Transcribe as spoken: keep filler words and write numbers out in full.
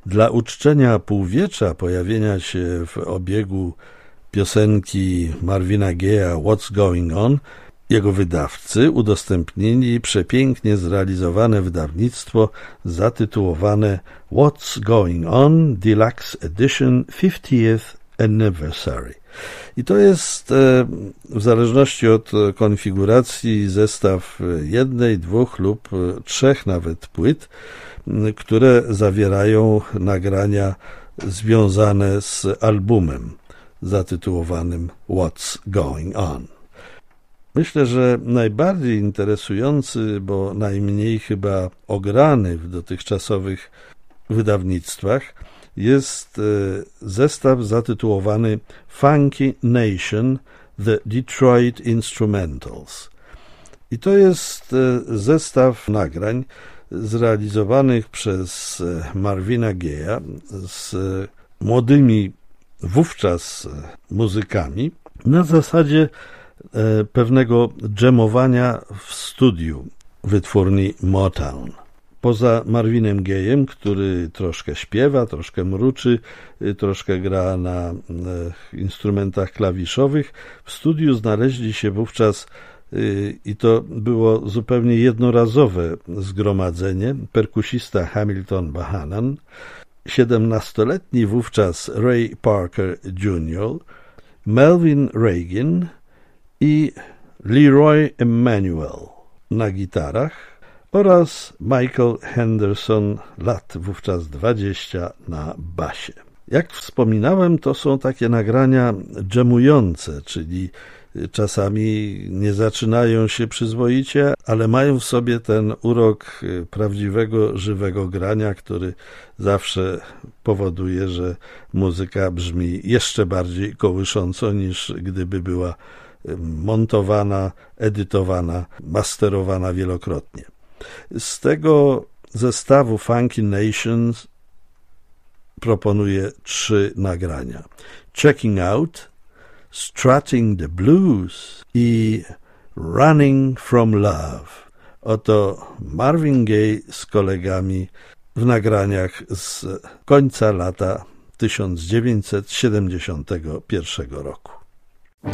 Dla uczczenia półwiecza pojawienia się w obiegu piosenki Marvina Gaye'a What's Going On jego wydawcy udostępnili przepięknie zrealizowane wydawnictwo zatytułowane What's Going On Deluxe Edition fiftieth Anniversary. I to jest w zależności od konfiguracji zestaw jednej, dwóch lub trzech nawet płyt, które zawierają nagrania związane z albumem zatytułowanym What's Going On. Myślę, że najbardziej interesujący, bo najmniej chyba ograny w dotychczasowych wydawnictwach jest zestaw zatytułowany Funky Nation – The Detroit Instrumentals. I to jest zestaw nagrań zrealizowanych przez Marvina Gaye'a z młodymi wówczas muzykami na zasadzie pewnego dżemowania w studiu wytwórni Motown. Poza Marvinem Gayem, który troszkę śpiewa, troszkę mruczy, troszkę gra na instrumentach klawiszowych, w studiu znaleźli się wówczas, i to było zupełnie jednorazowe zgromadzenie, perkusista Hamilton Bohannon, siedemnastoletni wówczas Ray Parker junior, Melvin Reagan i Leroy Emanuel na gitarach oraz Michael Henderson, lat wówczas dwadzieścia, na basie. Jak wspominałem, to są takie nagrania dżemujące, czyli czasami nie zaczynają się przyzwoicie, ale mają w sobie ten urok prawdziwego, żywego grania, który zawsze powoduje, że muzyka brzmi jeszcze bardziej kołysząco, niż gdyby była montowana, edytowana, masterowana wielokrotnie. Z tego zestawu Funky Nations proponuję trzy nagrania. Checking Out, Strutting the Blues i Running from Love. Oto Marvin Gaye z kolegami w nagraniach z końca lata tysiąc dziewięćset siedemdziesiątego pierwszego roku.